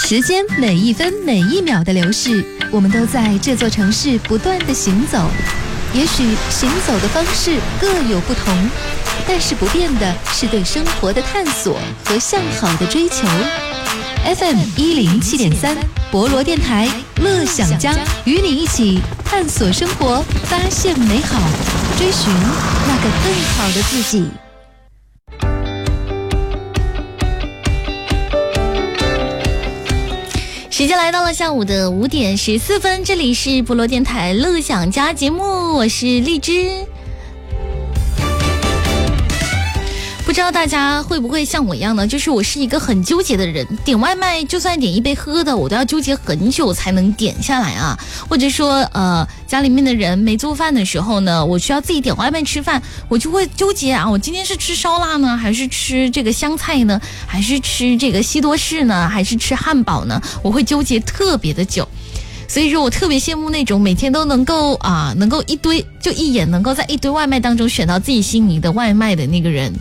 时间每一分每一秒的流逝，我们都在这座城市不断的行走。也许行走的方式各有不同，但是不变的是对生活的探索和向好的追求。FM 107.3博罗电台乐享家，与你一起探索生活，发现美好，追寻那个更好的自己。 时间来到了下午的5点14分，这里是博罗电台乐享家节目，我是荔枝。不知道大家会不会像我一样呢，就是我是一个很纠结的人，点外卖就算点一杯喝的，我都要纠结很久才能点下来啊。或者说家里面的人没做饭的时候呢，我需要自己点外卖吃饭，我就会纠结啊，我今天是吃烧腊呢，还是吃这个香菜呢，还是吃这个西多士呢，还是吃汉堡呢，我会纠结特别的久。所以说我特别羡慕那种每天都能够一堆就一眼能够在一堆外卖当中选到自己心仪的外卖的那个人。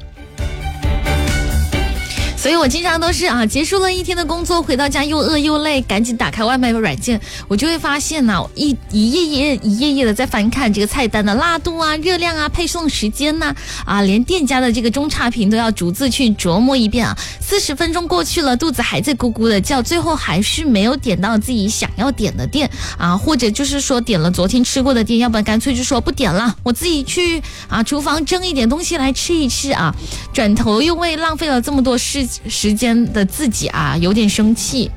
所以我经常都是结束了一天的工作，回到家又饿又累，赶紧打开外卖的软件，我就会发现一页页的在翻看这个菜单的辣度啊、热量啊、配送时间呐连店家的这个中差评都要逐字去琢磨一遍啊。40分钟过去了，肚子还在咕咕的叫，最后还是没有点到自己想要点的店或者就是说点了昨天吃过的店，要不然干脆就说不点了，我自己去厨房蒸一点东西来吃一吃转头又为浪费了这么多时间的自己有点生气。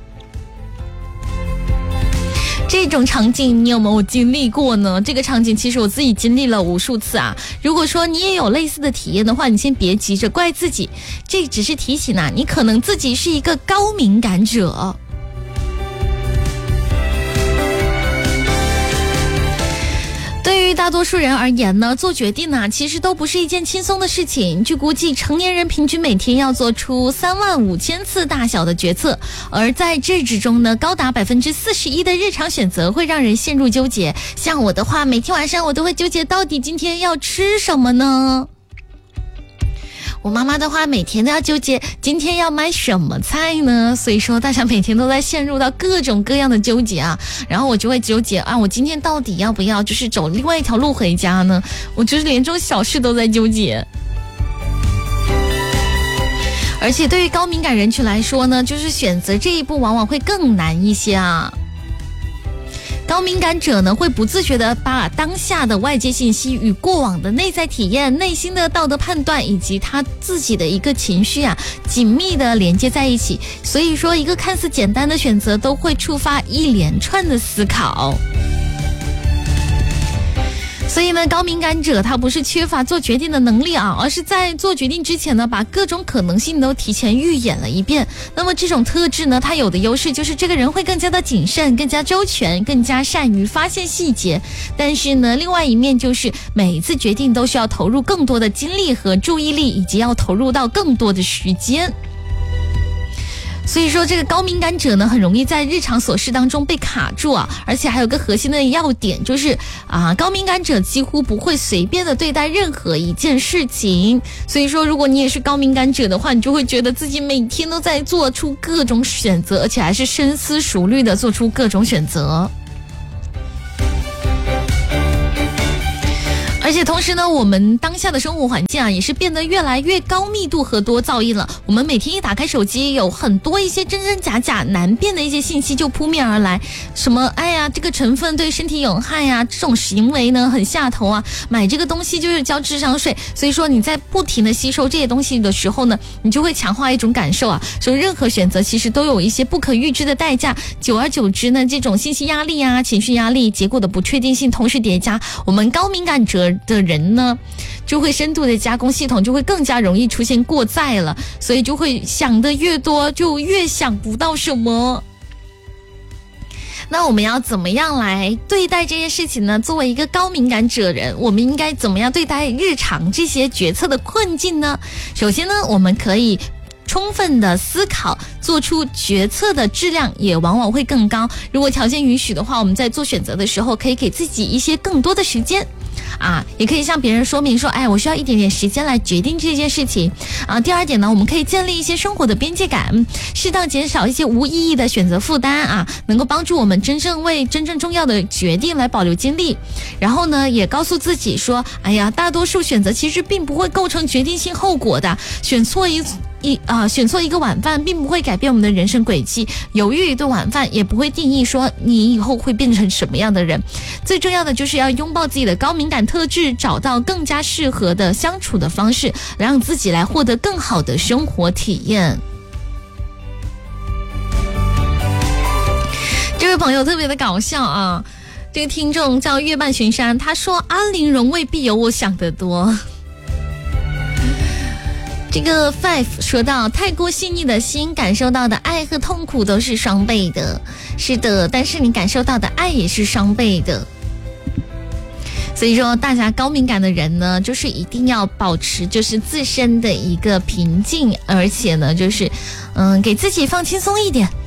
这种场景你有没有经历过呢？这个场景其实我自己经历了无数次如果说你也有类似的体验的话，你先别急着怪自己，这只是提醒你可能自己是一个高敏感者。对于大多数人而言呢，做决定其实都不是一件轻松的事情。据估计，成年人平均每天要做出35000次大小的决策，而在这之中呢，高达41%的日常选择会让人陷入纠结。像我的话，每天晚上我都会纠结到底今天要吃什么呢？我妈妈的话，每天都要纠结今天要买什么菜呢？所以说大家每天都在陷入到各种各样的纠结然后我就会纠结我今天到底要不要就是走另外一条路回家呢？我就是连这种小事都在纠结。而且对于高敏感人群来说呢，就是选择这一步往往会更难一些高敏感者呢，会不自觉地把当下的外界信息与过往的内在体验、内心的道德判断以及他自己的一个情绪紧密地连接在一起。所以说一个看似简单的选择都会触发一连串的思考。所以呢，高敏感者他不是缺乏做决定的能力而是在做决定之前呢，把各种可能性都提前预演了一遍。那么这种特质呢，它有的优势就是这个人会更加的谨慎、更加周全、更加善于发现细节。但是呢，另外一面就是每一次决定都需要投入更多的精力和注意力，以及要投入到更多的时间。所以说这个高敏感者呢，很容易在日常琐事当中被卡住而且还有个核心的要点就是高敏感者几乎不会随便的对待任何一件事情。所以说如果你也是高敏感者的话，你就会觉得自己每天都在做出各种选择，而且还是深思熟虑的做出各种选择。而且同时呢，我们当下的生活环境也是变得越来越高密度和多噪音了。我们每天一打开手机，有很多一些真真假假难辨的一些信息就扑面而来，什么这个成分对身体有害这种行为呢很下头买这个东西就是交智商税。所以说你在不停的吸收这些东西的时候呢，你就会强化一种感受说任何选择其实都有一些不可预知的代价。久而久之呢，这种信息压力情绪压力、结果的不确定性同时叠加，我们高敏感者的人呢，就会深度的加工系统就会更加容易出现过载了，所以就会想的越多，就越想不到什么。那我们要怎么样来对待这些事情呢？作为一个高敏感者人，我们应该怎么样对待日常这些决策的困境呢？首先呢，我们可以充分的思考，做出决策的质量也往往会更高。如果条件允许的话，我们在做选择的时候可以给自己一些更多的时间。 啊，也可以向别人说明说，哎，我需要一点点时间来决定这件事情啊。第二点呢，我们可以建立一些生活的边界感，适当减少一些无意义的选择负担啊，能够帮助我们为真正重要的决定来保留精力。然后呢，也告诉自己说，哎呀，大多数选择其实并不会构成决定性后果的，选错一个晚饭并不会改变我们的人生轨迹，犹豫一顿晚饭也不会定义说你以后会变成什么样的人。最重要的就是要拥抱自己的高敏感特质，找到更加适合的相处的方式，让自己来获得更好的生活体验。这位朋友特别的搞笑啊，这个听众叫月半巡山，他说安陵容未必有我想得多。这个 Five 说到，太过细腻的心感受到的爱和痛苦都是双倍的。是的，但是你感受到的爱也是双倍的。所以说大家高敏感的人呢，就是一定要保持就是自身的一个平静，而且呢就是给自己放轻松一点